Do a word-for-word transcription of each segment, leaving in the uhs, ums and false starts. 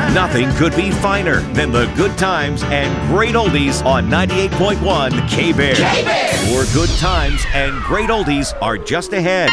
Nothing could be finer than the good times and great oldies on ninety-eight point one K-Bear. K-Bear! More good times and great oldies are just ahead.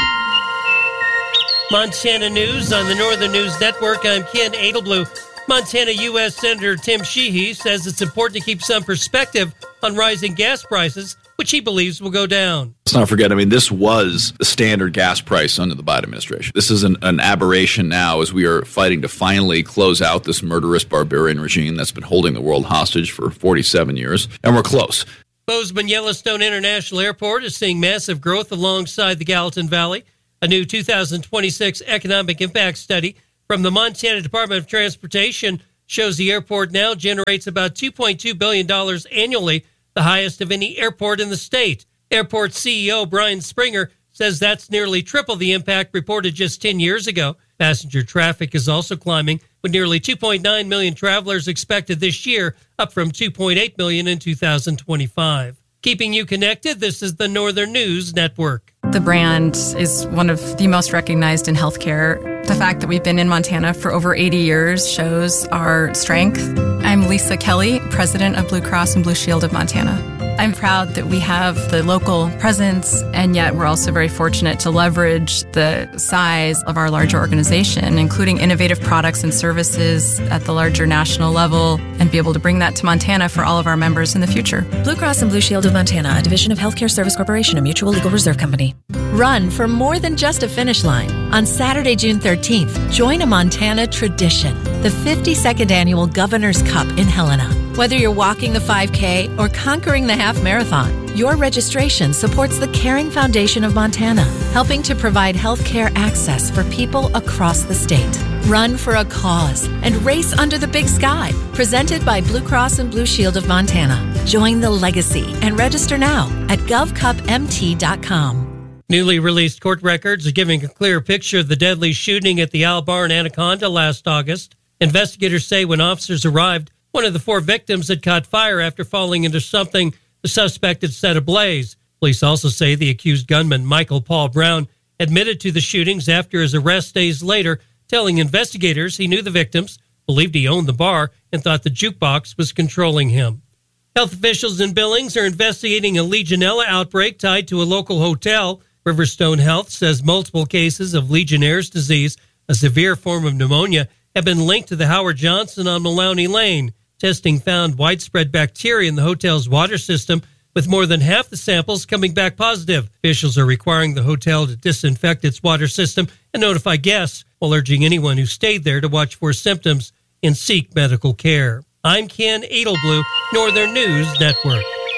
Montana News on the Northern News Network. I'm Ken Adelblue. Montana U S Senator Tim Sheehy says it's important to keep some perspective on rising gas prices, which he believes will go down. Let's not forget, I mean, this was the standard gas price under the Biden administration. This is an, an aberration now as we are fighting to finally close out this murderous barbarian regime that's been holding the world hostage for forty-seven years, and we're close. Bozeman Yellowstone International Airport is seeing massive growth alongside the Gallatin Valley. A new two thousand twenty-six economic impact study from the Montana Department of Transportation shows the airport now generates about two point two billion dollars annually, the highest of any airport in the state. Airport C E O Brian Springer says that's nearly triple the impact reported just ten years ago. Passenger traffic is also climbing, with nearly two point nine million travelers expected this year, up from two point eight million in two thousand twenty-five. Keeping you connected, this is the Northern News Network. The brand is one of the most recognized in healthcare. The fact that we've been in Montana for over eighty years shows our strength. I'm Lisa Kelly, president of Blue Cross and Blue Shield of Montana. I'm proud that we have the local presence, and yet we're also very fortunate to leverage the size of our larger organization, including innovative products and services at the larger national level, and be able to bring that to Montana for all of our members in the future. Blue Cross and Blue Shield of Montana, a division of Healthcare Service Corporation, a mutual legal reserve company. Run for more than just a finish line. On Saturday, June thirteenth, join a Montana tradition, the fifty-second annual Governor's Cup in Helena. Whether you're walking the five K or conquering the half marathon, your registration supports the Caring Foundation of Montana, helping to provide health care access for people across the state. Run for a cause and race under the big sky. Presented by Blue Cross and Blue Shield of Montana. Join the legacy and register now at gov cup m t dot com. Newly released court records are giving a clear picture of the deadly shooting at the Owl Bar in Anaconda last August. Investigators say when officers arrived, one of the four victims had caught fire after falling into something the suspect had set ablaze. Police also say the accused gunman, Michael Paul Brown, admitted to the shootings after his arrest days later, telling investigators he knew the victims, believed he owned the bar, and thought the jukebox was controlling him. Health officials in Billings are investigating a Legionella outbreak tied to a local hotel. Riverstone Health says multiple cases of Legionnaire's disease, a severe form of pneumonia, have been linked to the Howard Johnson on Maloney Lane. Testing found widespread bacteria in the hotel's water system, with more than half the samples coming back positive. Officials are requiring the hotel to disinfect its water system and notify guests, while urging anyone who stayed there to watch for symptoms and seek medical care. I'm Ken Adelblue, Northern News Network.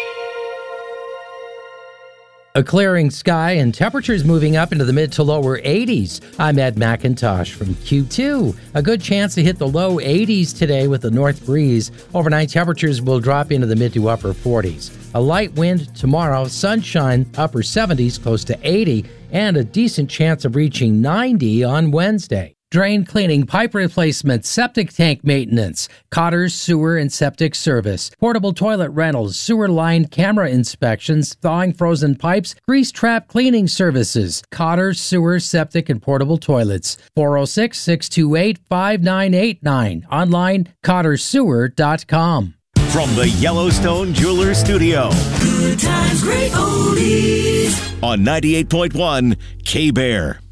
A clearing sky and temperatures moving up into the mid to lower eighties. I'm Ed McIntosh from Q two. A good chance to hit the low eighties today with a north breeze. Overnight temperatures will drop into the mid to upper forties. A light wind tomorrow, sunshine upper seventies, close to eighty, and a decent chance of reaching ninety on Wednesday. Drain cleaning, pipe replacement, septic tank maintenance, Cotter's sewer and septic service, portable toilet rentals, sewer line camera inspections, thawing frozen pipes, grease trap cleaning services, Cotter's sewer, septic, and portable toilets. four oh six, six two eight, five nine eight nine. Online, cotter sewer dot com. From the Yellowstone Jewelers Studio. Good times, great oldies. On ninety-eight point one K-Bear.